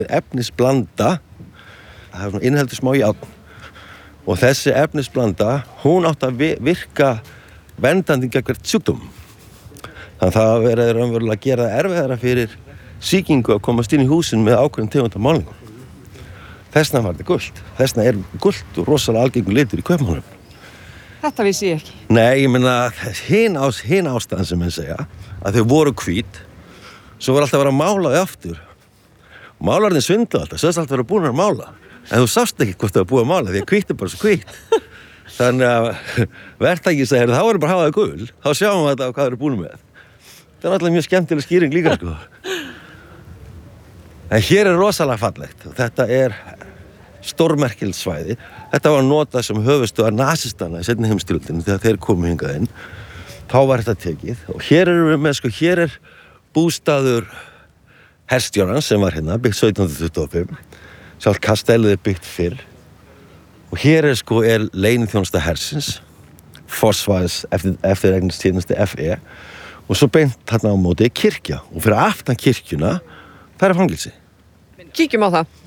efnisblanda, það inniheldur smá járn og þessi efnisblanda, hún átti að virka verndandi gegn hvert sjúkdóm. Þannig að það verið raunverulega að gera erfiðara fyrir sýkingu að komast inn í húsin með ákveðin tegund af málningum. Þessna var þetta gult. Þessna gult og rosalega algengur litur í Kaupmannahöfn. Þetta vissi ég ekki. Nei, ég meina, hin ástæðan sem menn segja, að þau voru hvít, svo var alltaf að vera að mála þau aftur. Málarinn svindlaði alltaf, svo alltaf vera búin að mála. En þú sást ekki hvort það var búið að mála, því að hvít bara svo hvít. Þannig að verktaki segir, þá erum bara að hafa það gul, þá sjáum við þetta á hvað þau eru búin með. Það er alltaf mjög skemmtileg skýring líka, sko. En hér rosalega fallegt. Þetta stórmerkilegt svæði. Þetta var notað sem höfuðstöðvar nasistana í seinni heimsstyrjöldinni þegar þeir komu hingað inn. Þá var þetta tekið. Og hér erum við með, hér bústaður herstjórans sem var hérna, byggt 1725. Sjálft kastellið byggt fyrr. Og hér leyniþjónusta hersins, forsvæðis eftirreikningstjenesti FE. Og svo beint þarna á móti kirkja. Og fyrir aftan kirkjuna, það fangilsi. Kíkjum á það.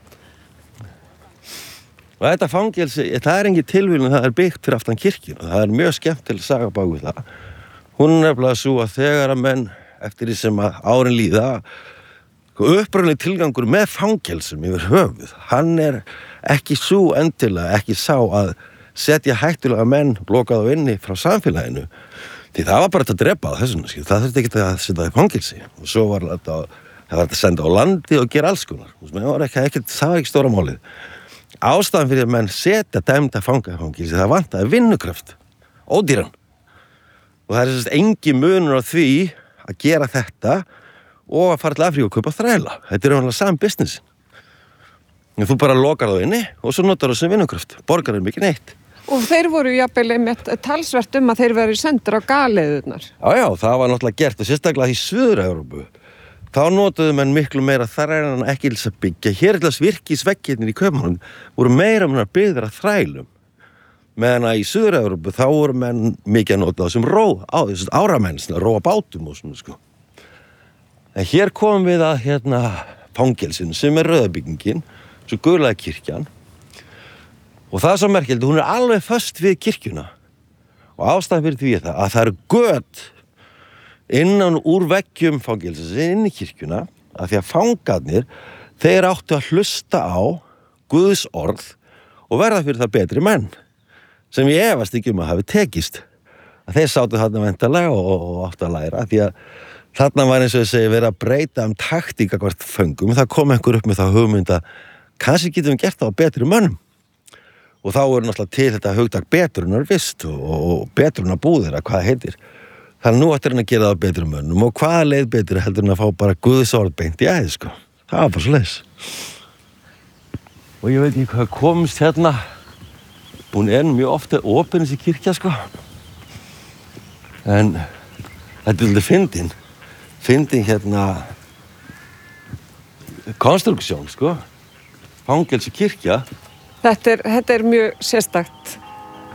Og þetta fangelsi, það engin tilviljun, það byggt fyrir aftan kirkjuna. Það mjög skemmtileg saga bak við það. Hún nefnilega svo að þegar að menn, eftir því sem að árin líða, upprunalegi tilgangur með fangelsum yfir höfuð, hann ekki svo endilega, ekki sá að setja hættulega menn lokað á inni frá samfélaginu. Því það var bara að drepa á þessum, það þurfti ekki að setja það í fangelsi. Og svo var þetta, það var að senda á landi og gera alls konar. Það var ekki stóra málið. Ástæðan fyrir að menn setja dæmda fanga í fangelsi, það vantaði vinnukraft, ódýran. Og það engin munur á því að gera þetta og að fara til Afríku og kaupa þræla. Þetta alveg saman businessin. Þú bara lokar það inni og svo notar það sem vinnukraft. Borgar mikið neitt. Og þeir voru jafnvel einmitt talsvert að þeir verið sendir á galeiðurnar. Já, það var náttúrulega gert og sérstaklega í Suður-Evrópu. Þá notuðu menn miklu meira þrælan en ekki til að byggja. Hér virkisveggirnir í Kaupmannahöfn voru meira byggðir að þrælum. Meðan að í Suður-Evrópu þá voru menn mikið að nota það sem áramenn, róa bátum og svona, sko. En hér komum við að fangelsinu sem rauðabyggingin, svo gulaði kirkjan. Og það svo merkilegt, hún alveg föst við kirkjuna. Og ástæðan fyrir því að það göt innan úr veggjum fangelsins inn í kirkjuna, að því að fangarnir, þeir áttu að hlusta á Guðs orð og verða fyrir það betri menn, sem ég efast ekki að hafi tekist. Að þeir sátu þarna væntanlega og áttu að læra, því að þarna var eins og ég segi verið að breyta taktík hvert föngum. Það kom einhver upp með það hugmynd að kannski getum við gert það á betri mönnum. Og þá náttúrulega til þetta hugtak betrunarvist og betrunarbúðir, hvað heitir. Þannig nú ættir hann að gera það betri mönnum og hvaða leið betri heldur hann að fá bara Guðs orð beint í æði, sko. Það var bara svoleiðis. Og ég veit ekki hvað komist hérna. Hún mjög ofta opin þessi kirkja, sko. En þetta fyndin. Fyndin konstruksjón, sko. Fangelsi kirkja. Þetta mjög sérstakt.